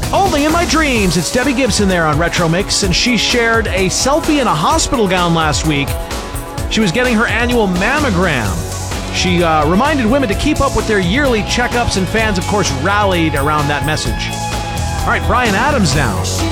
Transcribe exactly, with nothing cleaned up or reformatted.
Only in my dreams. It's Debbie Gibson there on Retro Mix, and she shared a selfie in a hospital gown last week. She was getting her annual mammogram. She uh, reminded women to keep up with their yearly checkups, and fans, of course, rallied around that message. All right, Bryan Adams now.